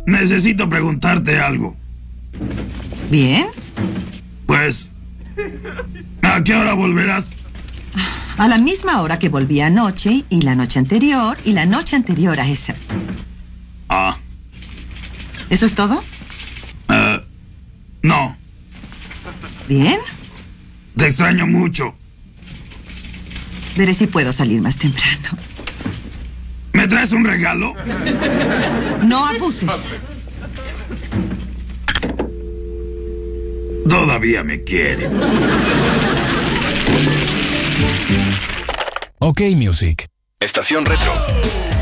necesito preguntarte algo. ¿Bien? Pues, ¿a qué hora volverás? A la misma hora que volví anoche, y la noche anterior, y la noche anterior a esa. Ah. ¿Eso es todo? No. ¿Bien? Te extraño mucho. Veré si puedo salir más temprano. ¿Me traes un regalo? No abuses. Todavía me quiere. OK Music. Estación Retro.